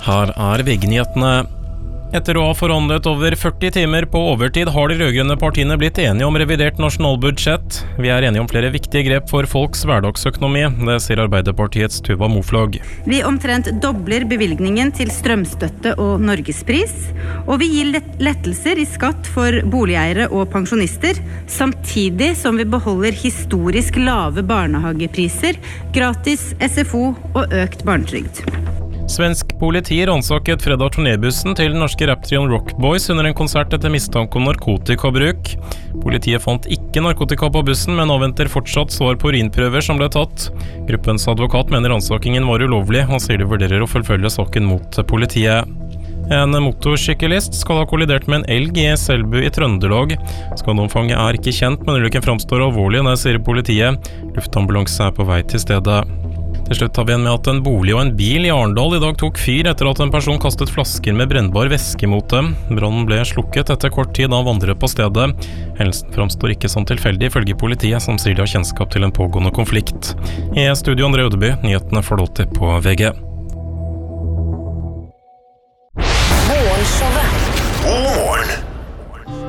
Her VG-nyhetene. Etter å ha forhandlet over 40 timer på overtid har de rødgrønne partiene blitt enige om revidert nasjonalbudsjett. Vi enige om flere viktige grep for folks hverdagsøkonomi, det sier Arbeiderpartiets Tuva Moflag. Vi omtrent dobler bevilgningen til strømstøtte og Norgespris, og vi gir lettelser i skatt for boligeiere og pensjonister, samtidig som vi beholder historisk lave barnehagepriser, gratis SFO og økt barnetrygd. Svensk politi ransaket fredag turnébussen til den norske raptrioen Rock Boys under en konsert etter mistanke om narkotikabruk. Politiet fant ikke narkotika på bussen, men avventer fortsatt svar på urinprøver som ble tatt. Gruppens advokat mener ransakingen var ulovlig, og sier de vurderer å forfølge saken mot politiet. En motorsyklist skal ha kollidert med en elg i Selbu i Trøndelag. Skadeomfanget ikke kjent, men ulykken framstår alvorlig, sier politiet. Luftambulanse på vei til stedet. Til slutt har vi med at en bolig og en bil i Arendal i dag tok fyr etter at en person kastet flasker med brennbar væske mot dem. Brannen ble slukket etter kort tid av andre på stedet. Hendelsen framstår ikke som tilfeldig ifølge politiet, som sier de har kjennskap til en pågående konflikt. I studio André Ødeby, nyhetene får du alltid på VG.